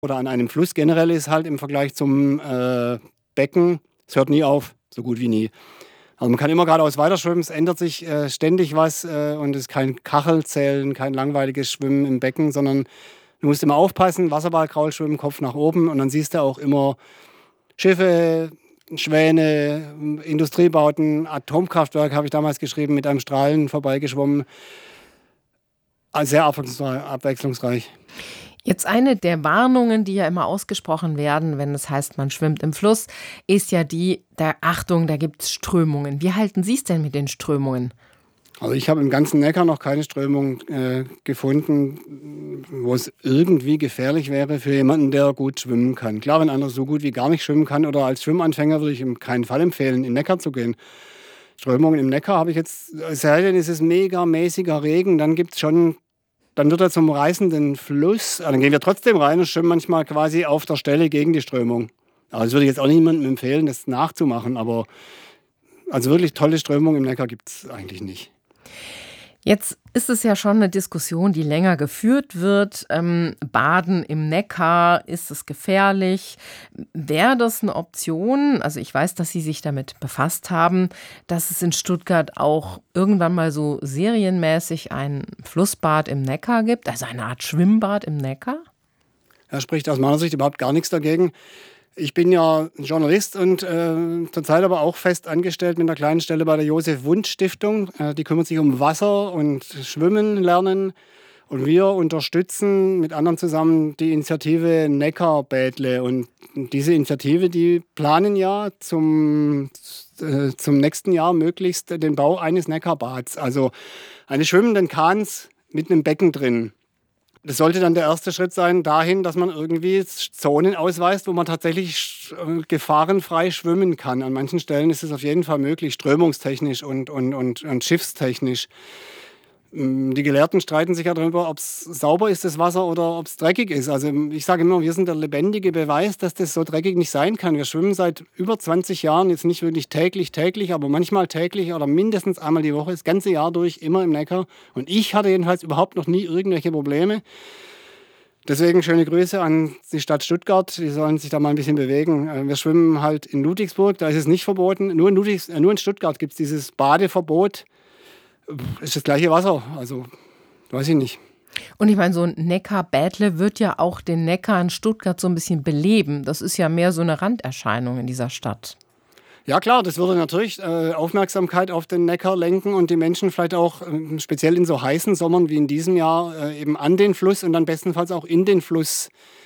oder an einem Fluss generell ist halt im Vergleich zum Becken, es hört nie auf, so gut wie nie. Also man kann immer geradeaus weiterschwimmen, es ändert sich ständig was und es ist kein Kachelzählen, kein langweiliges Schwimmen im Becken, sondern du musst immer aufpassen, Wasserballkraul schwimmen, Kopf nach oben und dann siehst du auch immer Schiffe, Schwäne, Industriebauten, Atomkraftwerk habe ich damals geschrieben, mit einem Strahlen vorbeigeschwommen. Also sehr abwechslungsreich. Jetzt eine der Warnungen, die ja immer ausgesprochen werden, wenn es heißt, man schwimmt im Fluss, ist ja die der Achtung, da gibt es Strömungen. Wie halten Sie es denn mit den Strömungen? Also ich habe im ganzen Neckar noch keine Strömung gefunden, wo es irgendwie gefährlich wäre für jemanden, der gut schwimmen kann. Klar, wenn einer so gut wie gar nicht schwimmen kann oder als Schwimmanfänger würde ich ihm keinen Fall empfehlen, in den Neckar zu gehen. Strömungen im Neckar habe ich jetzt, es sei denn, es ist mega mäßiger Regen, dann gibt's schon, dann wird er zum reißenden Fluss. Dann gehen wir trotzdem rein und schwimmen manchmal quasi auf der Stelle gegen die Strömung. Aber das würde ich jetzt auch niemandem empfehlen, das nachzumachen. Aber also wirklich tolle Strömung im Neckar gibt es eigentlich nicht. Jetzt ist es ja schon eine Diskussion, die länger geführt wird. Baden im Neckar, ist es gefährlich? Wäre das eine Option? Also ich weiß, dass Sie sich damit befasst haben, dass es in Stuttgart auch irgendwann mal so serienmäßig ein Flussbad im Neckar gibt, also eine Art Schwimmbad im Neckar? Da spricht aus meiner Sicht überhaupt gar nichts dagegen. Ich bin ja Journalist und zurzeit aber auch fest angestellt mit einer kleinen Stelle bei der Josef-Wundt-Stiftung. Die kümmert sich um Wasser und Schwimmen lernen. Und wir unterstützen mit anderen zusammen die Initiative Neckarbädle. Und diese Initiative, die planen ja zum nächsten Jahr möglichst den Bau eines Neckarbads. Also eines schwimmenden Kahns mit einem Becken drin. Das sollte dann der erste Schritt sein dahin, dass man irgendwie Zonen ausweist, wo man tatsächlich gefahrenfrei schwimmen kann. An manchen Stellen ist es auf jeden Fall möglich, strömungstechnisch und schiffstechnisch. Die Gelehrten streiten sich ja darüber, ob es sauber ist, das Wasser, oder ob es dreckig ist. Also ich sage immer, wir sind der lebendige Beweis, dass das so dreckig nicht sein kann. Wir schwimmen seit über 20 Jahren, jetzt nicht wirklich täglich, aber manchmal täglich oder mindestens einmal die Woche, das ganze Jahr durch, immer im Neckar. Und ich hatte jedenfalls überhaupt noch nie irgendwelche Probleme. Deswegen schöne Grüße an die Stadt Stuttgart, die sollen sich da mal ein bisschen bewegen. Wir schwimmen halt in Ludwigsburg, da ist es nicht verboten. Nur in Stuttgart gibt es dieses Badeverbot. Ist das gleiche Wasser, also weiß ich nicht. Und ich meine, so ein Neckarbädle wird ja auch den Neckar in Stuttgart so ein bisschen beleben. Das ist ja mehr so eine Randerscheinung in dieser Stadt. Ja klar, das würde natürlich Aufmerksamkeit auf den Neckar lenken und die Menschen vielleicht auch speziell in so heißen Sommern wie in diesem Jahr eben an den Fluss und dann bestenfalls auch in den Fluss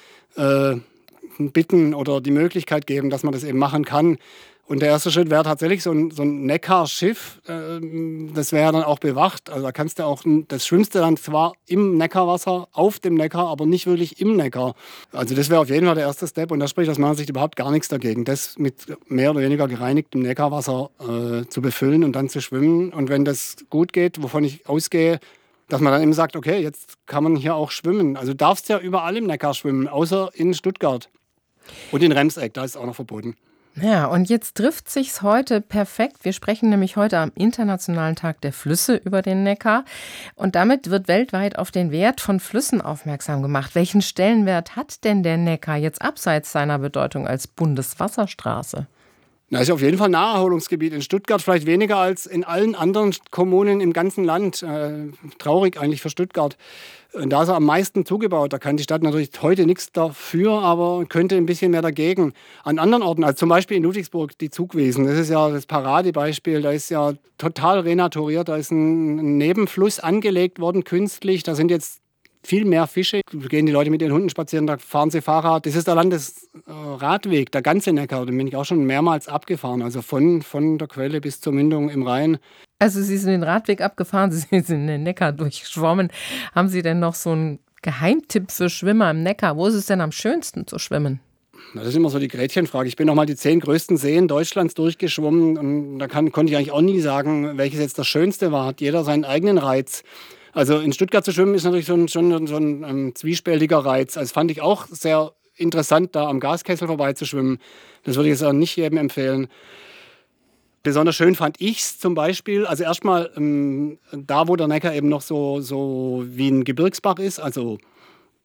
bitten oder die Möglichkeit geben, dass man das eben machen kann. Und der erste Schritt wäre tatsächlich so ein Neckarschiff, das wäre dann auch bewacht. Also da kannst du auch, das schwimmst du dann zwar im Neckarwasser, auf dem Neckar, aber nicht wirklich im Neckar. Also das wäre auf jeden Fall der erste Step und da spricht aus meiner Sicht überhaupt gar nichts dagegen, das mit mehr oder weniger gereinigtem Neckarwasser zu befüllen und dann zu schwimmen. Und wenn das gut geht, wovon ich ausgehe, dass man dann eben sagt, okay, jetzt kann man hier auch schwimmen. Also du darfst ja überall im Neckar schwimmen, außer in Stuttgart. Und in Remseck, da ist es auch noch verboten. Ja, und jetzt trifft sich's heute perfekt. Wir sprechen nämlich heute am Internationalen Tag der Flüsse über den Neckar. Und damit wird weltweit auf den Wert von Flüssen aufmerksam gemacht. Welchen Stellenwert hat denn der Neckar jetzt abseits seiner Bedeutung als Bundeswasserstraße? Na, ist auf jeden Fall ein Naherholungsgebiet. In Stuttgart vielleicht weniger als in allen anderen Kommunen im ganzen Land. Traurig eigentlich für Stuttgart. Und da ist er am meisten zugebaut. Da kann die Stadt natürlich heute nichts dafür, aber könnte ein bisschen mehr dagegen. An anderen Orten, also zum Beispiel in Ludwigsburg, die Zugwiesen, das ist ja das Paradebeispiel. Da ist ja total renaturiert. Da ist ein Nebenfluss angelegt worden, künstlich. Da sind jetzt viel mehr Fische. Da gehen die Leute mit ihren Hunden spazieren, da fahren sie Fahrrad. Das ist der Landesradweg, der ganze Neckar. Den bin ich auch schon mehrmals abgefahren. Also von der Quelle bis zur Mündung im Rhein. Also Sie sind den Radweg abgefahren, Sie sind den Neckar durchschwommen. Haben Sie denn noch so einen Geheimtipp für Schwimmer im Neckar? Wo ist es denn am schönsten zu schwimmen? Das ist immer so die Gretchenfrage. Ich bin noch mal die 10 größten Seen Deutschlands durchgeschwommen und da konnte ich eigentlich auch nie sagen, welches jetzt das Schönste war. Hat jeder seinen eigenen Reiz. Also in Stuttgart zu schwimmen ist natürlich schon ein zwiespältiger Reiz. Also fand ich auch sehr interessant, da am Gaskessel vorbeizuschwimmen. Das würde ich jetzt auch nicht jedem empfehlen. Besonders schön fand ich es zum Beispiel, also erstmal da, wo der Neckar eben noch so wie ein Gebirgsbach ist, also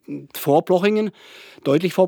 vor Blochingen, deutlich vor